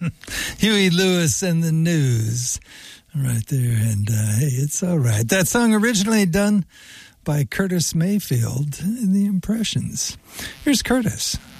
Huey Lewis and the News right there. And hey, it's all right. That song originally done by Curtis Mayfield in the Impressions. Here's Curtis.